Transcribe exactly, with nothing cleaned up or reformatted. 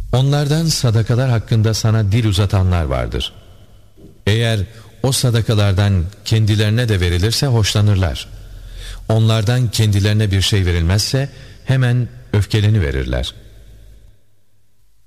Onlardan sadakalar hakkında sana dil uzatanlar vardır. Eğer o sadakalardan kendilerine de verilirse hoşlanırlar. Onlardan kendilerine bir şey verilmezse hemen öfkeleniverirler.